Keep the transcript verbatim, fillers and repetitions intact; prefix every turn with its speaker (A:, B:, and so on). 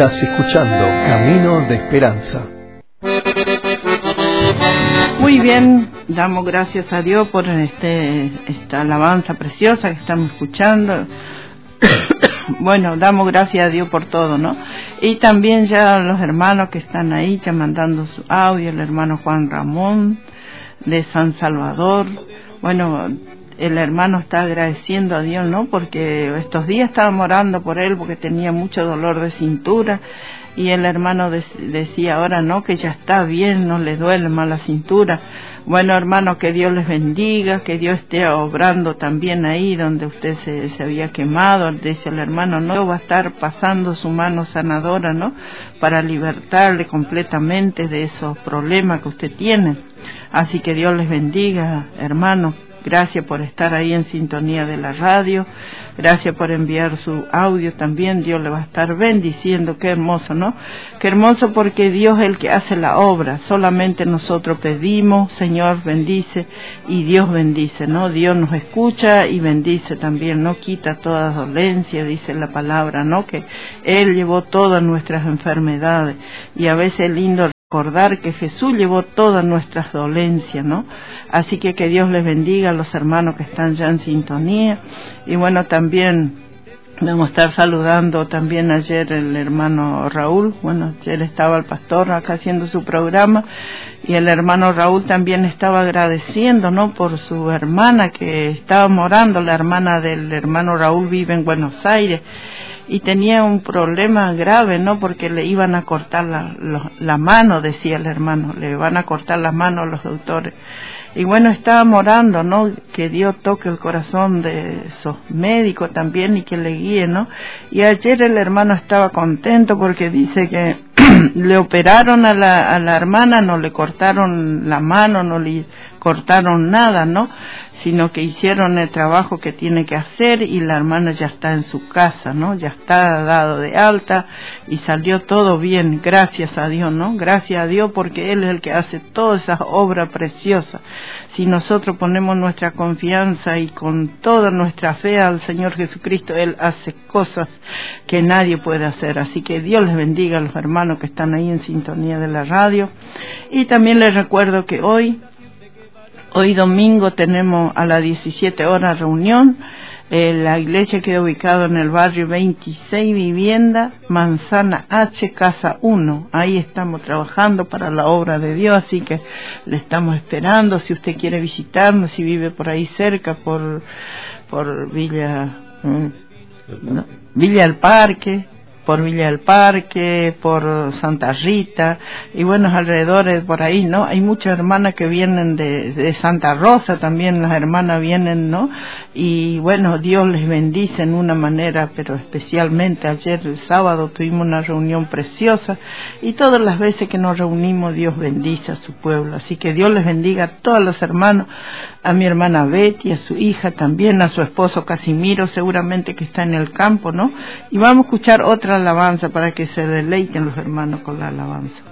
A: Estás escuchando Camino de Esperanza.
B: Muy bien, damos gracias a Dios por este esta alabanza preciosa que estamos escuchando. Bueno, damos gracias a Dios por todo, ¿no? Y también ya los hermanos que están ahí ya mandando su audio, el hermano Juan Ramón de San Salvador. Bueno, el hermano está agradeciendo a Dios, ¿no? Porque estos días estábamos orando por él porque tenía mucho dolor de cintura. Y el hermano de, decía ahora, ¿no? Que ya está bien, no le duele más la cintura. Bueno, hermano, que Dios les bendiga, que Dios esté obrando también ahí donde usted se, se había quemado. Dice el hermano, no va a estar pasando su mano sanadora, ¿no? Para libertarle completamente de esos problemas que usted tiene. Así que Dios les bendiga, hermano. Gracias por estar ahí en sintonía de la radio. Gracias por enviar su audio también. Dios le va a estar bendiciendo. Qué hermoso, ¿no? Qué hermoso, porque Dios es el que hace la obra. Solamente nosotros pedimos, Señor, bendice, y Dios bendice, ¿no? Dios nos escucha y bendice también. No quita toda dolencia, dice la palabra, ¿no? Que Él llevó todas nuestras enfermedades. Y a veces es lindo recordar que Jesús llevó todas nuestras dolencias, ¿no? Así que que Dios les bendiga a los hermanos que están ya en sintonía. Y bueno, también vamos a estar saludando también ayer el hermano Raúl. Bueno, ayer estaba el pastor acá haciendo su programa, y el hermano Raúl también estaba agradeciendo, ¿no? Por su hermana que estaba morando. La hermana del hermano Raúl vive en Buenos Aires y tenía un problema grave, ¿no? Porque le iban a cortar la, la, la mano, decía el hermano, le van a cortar la mano los doctores. Y bueno, estaba orando, ¿no? Que Dios toque el corazón de esos médicos también y que le guíe, ¿no? Y ayer el hermano estaba contento porque dice que le operaron a la, a la hermana, no le cortaron la mano, no le cortaron nada, ¿no? Sino que hicieron el trabajo que tiene que hacer, y la hermana ya está en su casa, ¿no? Ya está dado de alta y salió todo bien, gracias a Dios, ¿no? Gracias a Dios, porque Él es el que hace todas esas obras preciosas. Si nosotros ponemos nuestra confianza y con toda nuestra fe al Señor Jesucristo, Él hace cosas que nadie puede hacer. Así que Dios les bendiga a los hermanos que están ahí en sintonía de la radio. Y también les recuerdo que hoy Hoy domingo tenemos a las diecisiete horas reunión. Eh, la iglesia queda ubicada en el barrio veintiséis Vivienda, Manzana H, Casa uno. Ahí estamos trabajando para la obra de Dios, así que le estamos esperando. Si usted quiere visitarnos, si vive por ahí cerca, por por Villa, ¿no? Villa del Parque, por Villa del Parque, por Santa Rita, y buenos alrededores por ahí, ¿no? Hay muchas hermanas que vienen de, de Santa Rosa también, las hermanas vienen, ¿no? Y bueno, Dios les bendice en una manera, pero especialmente ayer, el sábado, tuvimos una reunión preciosa, y todas las veces que nos reunimos, Dios bendice a su pueblo. Así que Dios les bendiga a todos los hermanos, a mi hermana Betty, a su hija también, a su esposo Casimiro, seguramente que está en el campo, ¿no? Y vamos a escuchar otra alabanza para que se deleiten los hermanos con la alabanza.